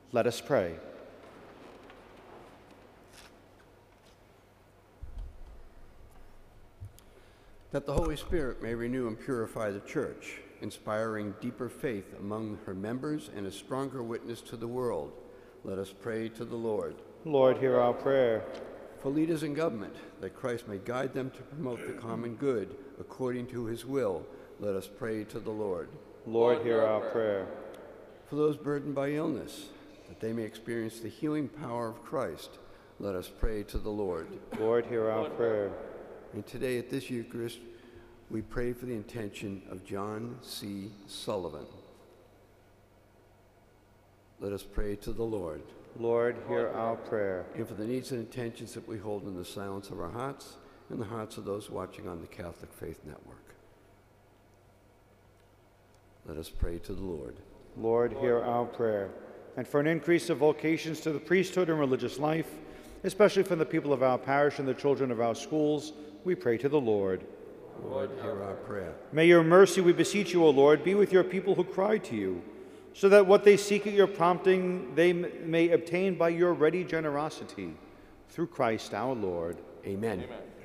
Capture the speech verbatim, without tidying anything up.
Let us pray. That the Holy Spirit may renew and purify the Church, inspiring deeper faith among her members and a stronger witness to the world. Let us pray to the Lord. Lord, hear our prayer. For leaders in government, that Christ may guide them to promote the common good according to his will, let us pray to the Lord. Lord, hear our prayer. For those burdened by illness, that they may experience the healing power of Christ, let us pray to the Lord. Lord, hear our prayer. And today at this Eucharist, we pray for the intention of John C. Sullivan. Let us pray to the Lord. Lord, hear our prayer. And for the needs and intentions that we hold in the silence of our hearts and the hearts of those watching on the Catholic Faith Network. Let us pray to the Lord. Lord, hear our prayer. And for an increase of vocations to the priesthood and religious life, especially for the people of our parish and the children of our schools, we pray to the Lord. Lord, hear our prayer. May your mercy, we beseech you, O Lord, be with your people who cry to you, so that what they seek at your prompting they may obtain by your ready generosity. Through Christ our Lord. Amen. Amen.